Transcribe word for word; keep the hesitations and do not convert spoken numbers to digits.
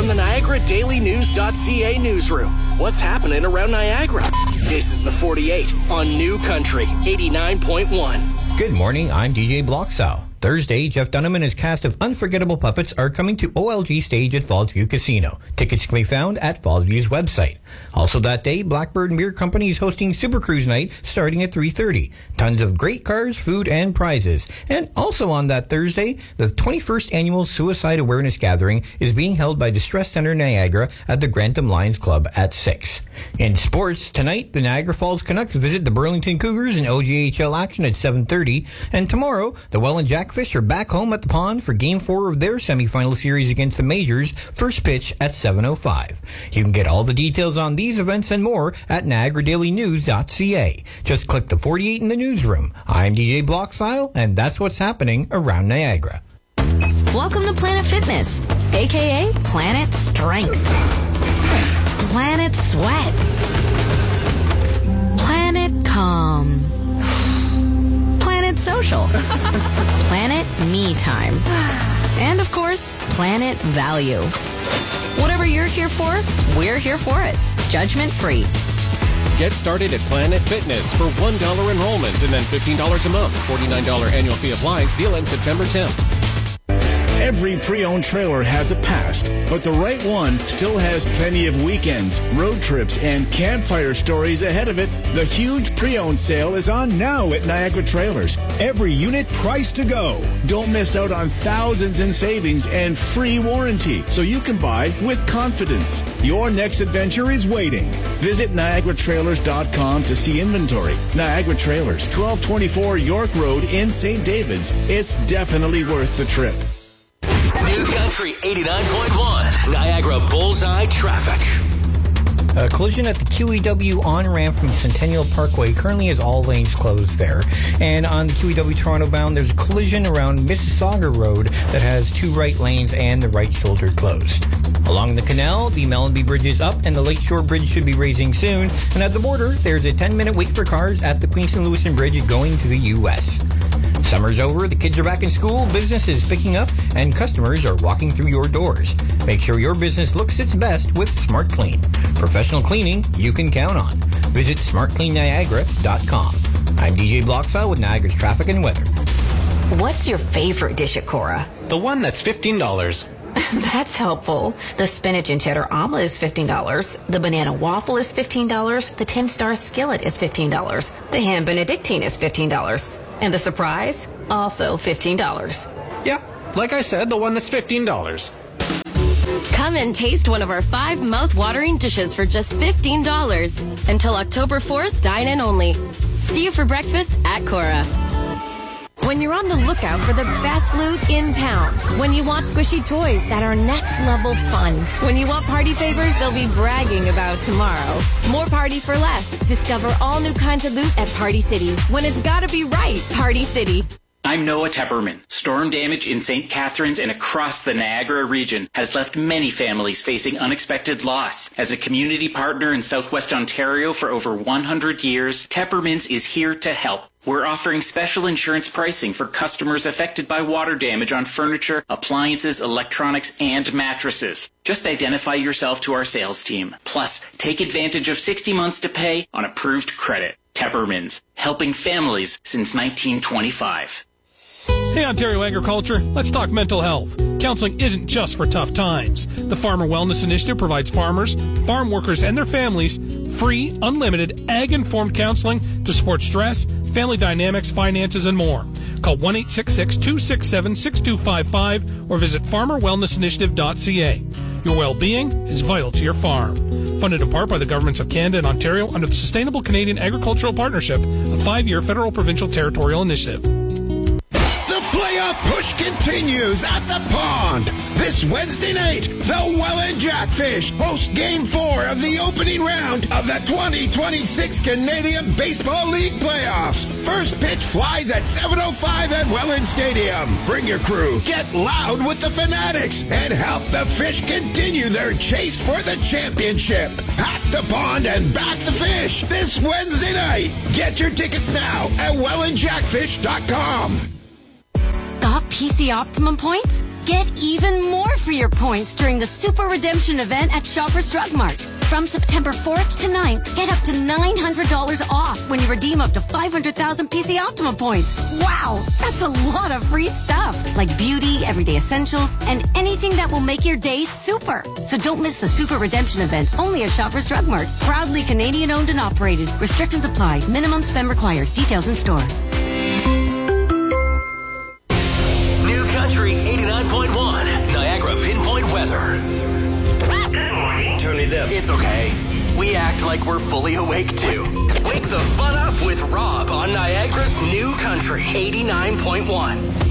from the Niagara Daily News dot C A newsroom. What's happening around Niagara? This is the forty-eight on New Country eighty-nine point one. Good morning, I'm D J Bloxow. Thursday, Jeff Dunham and his cast of unforgettable puppets are coming to O L G Stage at Falls View Casino. Tickets can be found at Falls View's website. Also that day, Blackbird Beer Company is hosting Super Cruise Night starting at three thirty. Tons of great cars, food, and prizes. And also on that Thursday, the twenty-first Annual Suicide Awareness Gathering is being held by Distress Center Niagara at the Grantham Lions Club at six. In sports, tonight, the Niagara Falls Canucks visit the Burlington Cougars in O G H L action at seven thirty. And tomorrow, the Welland Jackfish are back home at the pond for Game four of their semifinal series against the Majors, first pitch at seven oh five. You can get all the details on these events and more at Niagara Daily News dot C A. Just click the forty-eight in the newsroom. I'm D J Bloxile, and that's what's happening around Niagara. Welcome to Planet Fitness, a k a. Planet Strength, Planet Sweat, Planet Calm, Planet Social, Planet Me Time, and of course, Planet Value. Whatever you're here for, we're here for it. Judgment free. Get started at Planet Fitness for one dollar enrollment and then fifteen dollars a month. forty-nine dollars annual fee applies. Deal ends September tenth. Every pre-owned trailer has a past, but the right one still has plenty of weekends, road trips, and campfire stories ahead of it. The huge pre-owned sale is on now at Niagara Trailers. Every unit priced to go. Don't miss out on thousands in savings and free warranty, so you can buy with confidence. Your next adventure is waiting. Visit Niagara Trailers dot com to see inventory. Niagara Trailers, twelve twenty-four York Road in Saint David's. It's definitely worth the trip. New Country eighty-nine point one, Niagara Bullseye Traffic. A collision at the Q E W on-ramp from Centennial Parkway currently has all lanes closed there. And on the Q E W Toronto bound, there's a collision around Mississauga Road that has two right lanes and the right shoulder closed. Along the canal, the Mellenby Bridge is up and the Lakeshore Bridge should be raising soon. And at the border, there's a ten-minute wait for cars at the Queenston-Lewiston Bridge going to the U S Summer's over, the kids are back in school, business is picking up, and customers are walking through your doors. Make sure your business looks its best with Smart Clean. Professional cleaning you can count on. Visit smart clean niagara dot com. I'm D J Bloxile with Niagara's traffic and weather. What's your favorite dish at Cora? The one that's fifteen dollars. That's helpful. The spinach and cheddar omelet is fifteen dollars. The banana waffle is fifteen dollars. The ten-star skillet is fifteen dollars. The ham benedictine is fifteen dollars. And the surprise, also fifteen dollars. Yeah, like I said, the one that's fifteen dollars. Come and taste one of our five mouth-watering dishes for just fifteen dollars. Until October fourth, dine in only. See you for breakfast at Cora. When you're on the lookout for the best loot in town. When you want squishy toys that are next level fun. When you want party favors they'll be bragging about tomorrow. More party for less. Discover all new kinds of loot at Party City. When it's gotta be right, Party City. I'm Noah Tepperman. Storm damage in Saint Catharines and across the Niagara region has left many families facing unexpected loss. As a community partner in Southwest Ontario for over one hundred years, Tepperman's is here to help. We're offering special insurance pricing for customers affected by water damage on furniture, appliances, electronics, and mattresses. Just identify yourself to our sales team. Plus, take advantage of sixty months to pay on approved credit. Tepperman's, helping families since nineteen twenty-five. Hey, Ontario Agriculture, let's talk mental health. Counseling isn't just for tough times. The Farmer Wellness Initiative provides farmers, farm workers, and their families free, unlimited, ag-informed counseling to support stress, family dynamics, finances, and more. Call one eight six six, two six seven, six two five five or visit farmer wellness initiative dot c a. Your well-being is vital to your farm. Funded in part by the governments of Canada and Ontario under the Sustainable Canadian Agricultural Partnership, a five-year federal provincial territorial initiative. Playoff push continues at the pond. This Wednesday night, the Welland Jackfish host Game four of the opening round of the twenty twenty-six Canadian Baseball League Playoffs. First pitch flies at seven oh five at Welland Stadium. Bring your crew, get loud with the Fanatics, and help the Fish continue their chase for the championship. At the pond and back the Fish this Wednesday night. Get your tickets now at welland jackfish dot com. Got P C Optimum points? Get even more for your points during the Super Redemption event at Shoppers Drug Mart. From September fourth to ninth, get up to nine hundred dollars off when you redeem up to five hundred thousand P C Optima points. Wow, that's a lot of free stuff, like beauty, everyday essentials, and anything that will make your day super. So don't miss the Super Redemption event, only at Shoppers Drug Mart. Proudly Canadian owned and operated. Restrictions apply. Minimum spend required. Details in store. New Country eighty-nine point one, Niagara Pinpoint Weather. Turn it up. It's okay. We act like we're fully awake too. Wake the fun up with Rob on Niagara's New Country eighty-nine point one.